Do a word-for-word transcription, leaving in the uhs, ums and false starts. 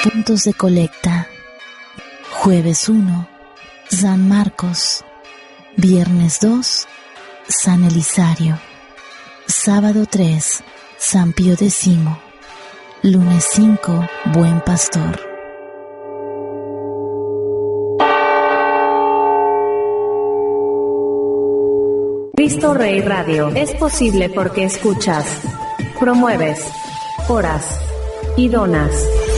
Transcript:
Puntos de colecta. Jueves uno, San Marcos. Viernes dos, San Elisario. Sábado tres, San Pío X. Lunes cinco, Buen Pastor. Cristo Rey Radio es posible porque escuchas, promueves, oras y donas.